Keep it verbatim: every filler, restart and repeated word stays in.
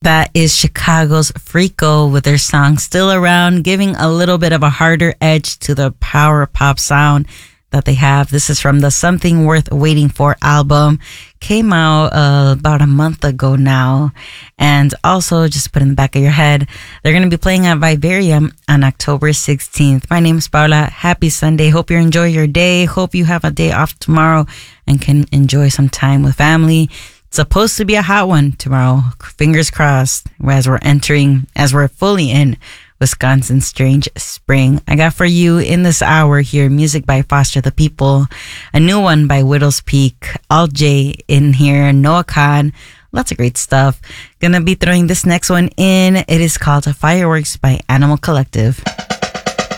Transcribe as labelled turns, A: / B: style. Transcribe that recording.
A: That is Chicago's Freako with their song Still Around, giving a little bit of a harder edge to the power pop sound that they have. This is from the Something Worth Waiting For album. Came out uh, about a month ago now. And also, just put in the back of your head, they're going to be playing at Vivarium on October sixteenth. My name is Paula. Happy Sunday. Hope you enjoy your day. Hope you have a day off tomorrow and can enjoy some time with family. Supposed to be a hot one tomorrow. Fingers crossed as we're entering, as we're fully in Wisconsin's strange spring. I got for you in this hour here music by Foster the People, a new one by Widow's Peak, Alt J in here, Noah Khan, lots of great stuff. Gonna be throwing this next one in. It is called Fireworks by Animal Collective.